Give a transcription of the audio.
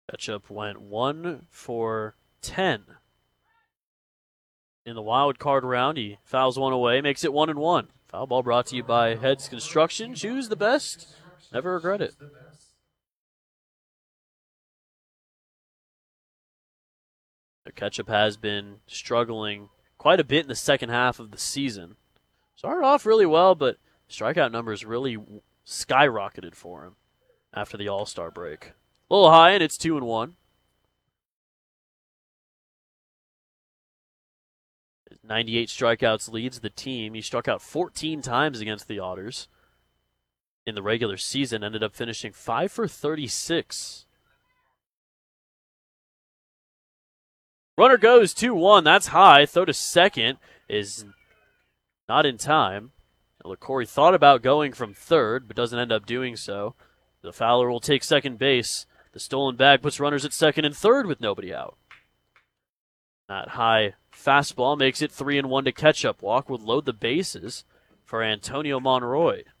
Ketchup went 1 for 10 in the wild card round. He fouls one away, makes it 1-1. Foul ball brought to you by Heads Construction. Choose the best. Never regret it. Ketchup has been struggling quite a bit in the second half of the season. Started off really well, but strikeout numbers really skyrocketed for him after the All-Star break. A little high, and it's 2-1. 98 strikeouts leads the team. He struck out 14 times against the Otters in the regular season, ended up finishing 5 for 36. Runner goes 2-1. That's high. Throw to second is not in time. LaCorey thought about going from third, but doesn't end up doing so. The Fowler will take second base. The stolen bag puts runners at second and third with nobody out. That high fastball makes it 3-1 to Ketchup. Walk would load the bases for Antonio Monroy.